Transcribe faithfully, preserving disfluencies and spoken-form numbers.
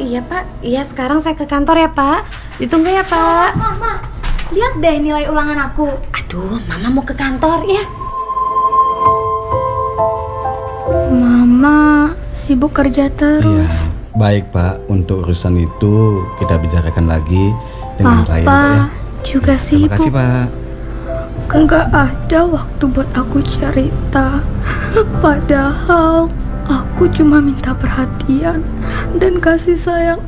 iya Pak. Iya, sekarang saya ke kantor ya Pak. Ditunggu ya Pak. Mama, lihat deh nilai ulangan aku. Aduh, Mama mau ke kantor ya. Mama sibuk kerja terus. Iya, baik Pak. Untuk urusan itu kita bicarakan lagi dengan klien Pak Papa ya. juga Terima sibuk. kasih Pak. Enggak ada waktu buat aku cerita. Padahal aku cuma minta perhatian dan kasih sayang